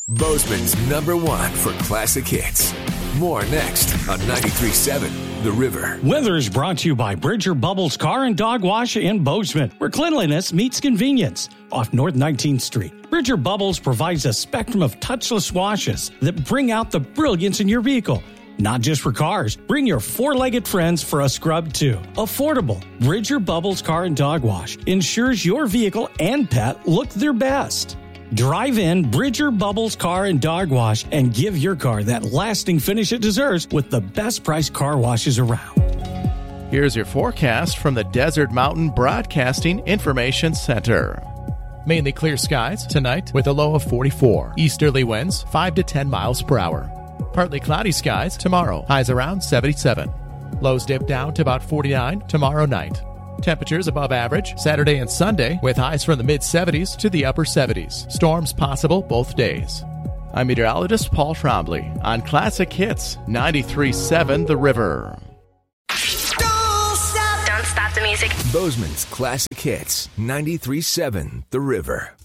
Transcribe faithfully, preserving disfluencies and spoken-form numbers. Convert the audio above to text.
Bozeman's number one for classic hits. More next on ninety-three point seven The River. Weather is brought to you by Bridger Bubbles Car and Dog Wash in Bozeman, where cleanliness meets convenience. Off North nineteenth Street, Bridger Bubbles provides a spectrum of touchless washes that bring out the brilliance in your vehicle. Not just for cars, bring your four-legged friends for a scrub too. Affordable. Bridger Bubbles Car and Dog Wash ensures your vehicle and pet look their best. Drive in Bridger Bubbles Car and Dog Wash and give your car that lasting finish it deserves with the best price car washes around. Here's your forecast from the Desert Mountain Broadcasting Information Center. Mainly clear skies tonight with a low of forty-four. Easterly winds five to ten miles per hour. Partly cloudy skies tomorrow. Highs around seventy-seven. Lows dip down to about forty-nine tomorrow night. Temperatures above average Saturday and Sunday with highs from the mid-seventies to the upper seventies. Storms possible both days. I'm meteorologist Paul Trombley on Classic Hits ninety-three point seven The River. Don't stop. Don't stop the music. Bozeman's Classic Hits ninety-three point seven The River.